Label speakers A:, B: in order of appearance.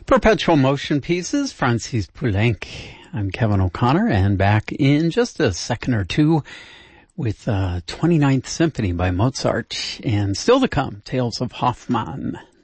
A: Perpetual Motion Pieces, Francis Poulenc. I'm Kevin O'Connor, and back in just a second or two with 29th Symphony by Mozart, and still to come, Tales of Hoffmann.